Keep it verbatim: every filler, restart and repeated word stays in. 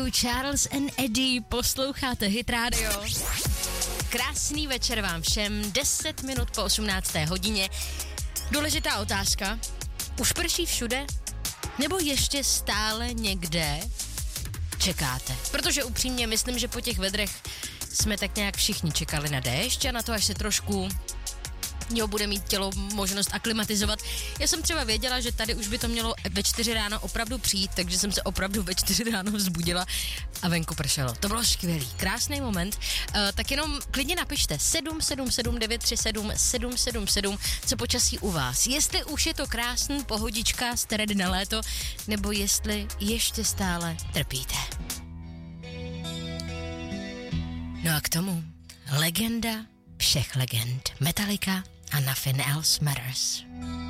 Charles and Eddie, posloucháte Hit Radio. Krásný večer vám všem, deset minut po osmnácté hodině. Důležitá otázka, už prší všude? Nebo ještě stále někde čekáte? Protože upřímně myslím, že po těch vedrech jsme tak nějak všichni čekali na déšť a na to, až se trošku jo, bude mít tělo možnost aklimatizovat. Já jsem třeba věděla, že tady už by to mělo ve čtyři ráno opravdu přijít, takže jsem se opravdu ve čtyři ráno vzbudila a venku pršelo. To bylo skvělý, krásný moment. Uh, tak jenom klidně napište sedm sedm sedm devět tři sedm sedm sedm sedm, co počasí u vás. Jestli už je to krásný, pohodička, jste ready na léto, nebo jestli ještě stále trpíte. No a k tomu legenda všech legend. Metallica a Nothing Else Matters.